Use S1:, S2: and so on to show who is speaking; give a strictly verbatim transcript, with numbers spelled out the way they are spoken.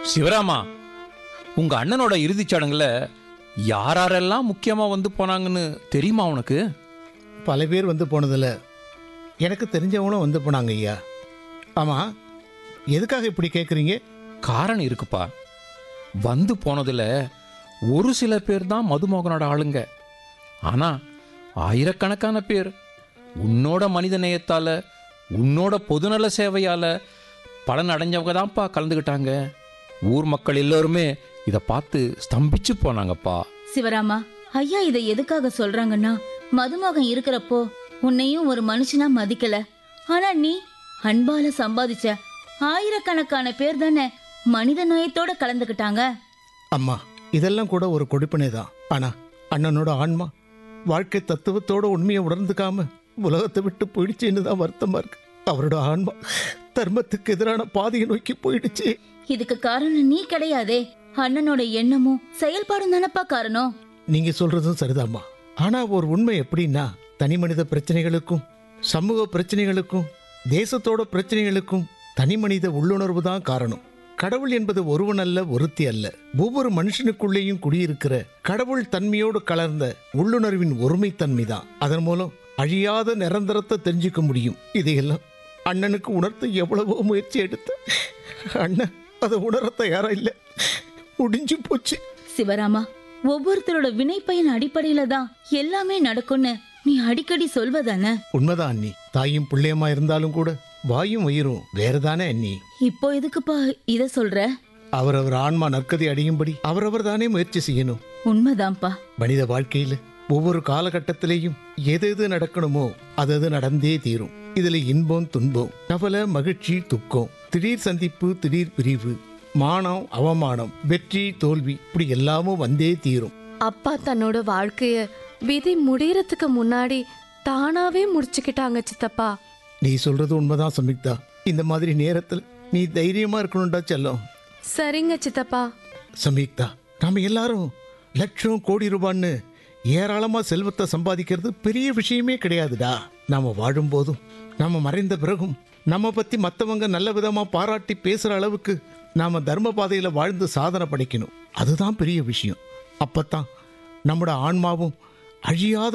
S1: சிவராமா, உங்க அண்ணனோட இறுதிச் சடங்குல யாரெல்லாம் முக்கியமா வந்து போனாங்கன்னு தெரியுமா உனக்கு?
S2: பல பேர் வந்து போனதில் எனக்கு தெரிஞ்சவங்களும் வந்து போனாங்க ஐயா. ஆமாம், எதுக்காக இப்படி கேட்குறீங்க?
S1: காரணம் இருக்குப்பா. வந்து போனதுல ஒரு சில பேர் தான் மதுமோகனோட ஆளுங்க. ஆனா ஆயிரக்கணக்கான பேர் உன்னோட மனித நேயத்தால, உன்னோட பொதுநல சேவையால பலன் அடைஞ்சவங்க தான்ப்பா கலந்துக்கிட்டாங்க. ஊர் மக்கள் எல்லோருமே இதை பார்த்து ஸ்தம்பிச்சு போனாங்கப்பா.
S3: சிவராமா, ஐயா இதை எதுக்காக சொல்றாங்கன்னா, மதுமகன் இருக்கிறப்போ உன்னையும் ஒரு மனுஷனா மதிக்கல. ஆனா நீ அன்பால சம்பாதிச்ச ஆயிரக்கணக்கான பேர் தானே மனித நேயத்தோட கலந்துக்கிட்டாங்க.
S2: அம்மா, இதெல்லாம் கூட ஒரு கொடுப்பினை தான். ஆனால் அண்ணனோட ஆன்மா வாழ்க்கை தத்துவத்தோட உண்மையை உணர்ந்துக்காம உலகத்தை விட்டு போயிடுச்சுன்னு தான் வருத்தமா இருக்கு. அவரோட ஆன்மா தர்மத்துக்கு எதிரான பாதையை நோக்கி போயிடுச்சு.
S3: இதுக்கு காரணம் நீ கிடையாதே, அண்ணனோட எண்ணமும் செயல்பாடும் தானப்பா காரணம்.
S2: நீங்க சொல்றதும் சரிதாம்மா. ஆனா ஒரு உண்மை எப்படின்னா, தனி மனித பிரச்சனைகளுக்கும் சமூக பிரச்சனைகளுக்கும் தேசத்தோட பிரச்சனைகளுக்கும் தனி மனித உள்ளுணர்வு தான் காரணம். கடவுள் என்பது ஒருவன் அல்ல, ஒருத்தி அல்ல. ஒவ்வொரு மனுஷனுக்குள்ளேயும் குடியிருக்கிற கடவுள் தன்மையோடு கலர்ந்த உள்ளுணர்வின் ஒருமைத்தன்மை தான். அதன் மூலம் அழியாத நிரந்தரத்தை தெரிஞ்சுக்க முடியும். இதையெல்லாம் அண்ணனுக்கு உணர்த்த எவ்வளவோ முயற்சி எடுத்த அண்ணன் அதை உணர தயாரா இல்ல. முடிஞ்சு போச்சு.
S3: சிவராமா, ஒவ்வொருத்தரோட வினைப்பயன் அடிப்படையில தான் எல்லாமே நடக்கும்னு நீ அடிக்கடி சொல்வதானே?
S2: உண்மைதான் அண்ணி. தாயும் பிள்ளையமா இருந்தாலும் கூட வாயும் வயிறும் வேறதானே அண்ணி.
S3: இப்போ எதுக்குப்பா இத சொல்ற?
S2: அவரவர் ஆன்மா நற்கதி அடையும்படி அவரவர் தானே முயற்சி செய்யணும்.
S3: உண்மைதான்ப்பா.
S2: மனித வாழ்க்கையில ஒவ்வொரு காலகட்டத்திலையும் எது எது நடக்கணுமோ அது அது நடந்தே தீரும். இதுல இன்பம் துன்பம், கவலை மகிழ்ச்சி துக்கம், திடீர் சந்திப்பு திடீர் பிரிவு, மானம் அவமானம், வெற்றி தோல்வி, இப்படி எல்லாமும் வந்தே தீரும்.
S4: அப்பா தன்னோட வாழ்க்கைய விதி முடியறதுக்கு முன்னாடி தானாவே முடிச்சுக்கிட்டாங்க சித்தப்பா.
S2: நீ சொல்றது உண்மைதான் சம்யுக்தா. இந்த மாதிரி நேரத்தில் நீ தைரியமா இருக்கணும்டா செல்லம்.
S4: சரிங்க சித்தப்பா.
S2: சம்யுக்தா, நாம எல்லாரும் லட்சம் கோடி ரூபான்னு ஏராளமா செல்வத்தை சம்பாதிக்கிறது பெரிய விஷயமே கிடையாதுடா. நாம வாழும் போதும் நாம மறைந்த பிறகும் நம்ம பத்தி மற்றவங்க நல்ல விதமா பாராட்டி பேசுற அளவுக்கு நாம தர்ம பாதையில வாழ்ந்து சாதனை படைக்கணும். அதுதான் பெரிய விஷயம். அப்பத்தான் நம்மோட ஆன்மாவும் அழியாத